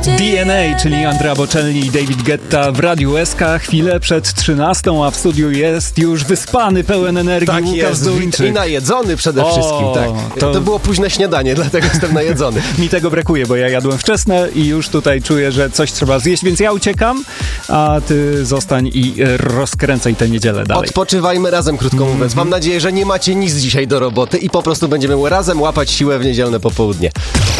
DNA, czyli Andrea Bocelli i David Guetta w Radiu SK. Chwilę przed 13, a w studiu jest już wyspany, pełen energii Tak Łukasz jest, Duńczyk. i najedzony przede wszystkim, tak. To było późne śniadanie, dlatego jestem najedzony. Mi tego brakuje, bo ja jadłem wczesne i już tutaj czuję, że coś trzeba zjeść, więc ja uciekam, a ty zostań i rozkręcaj tę niedzielę dalej. Odpoczywajmy razem, krótko mówiąc. Mam nadzieję, że nie macie nic dzisiaj do roboty i po prostu będziemy razem łapać siłę w niedzielne popołudnie.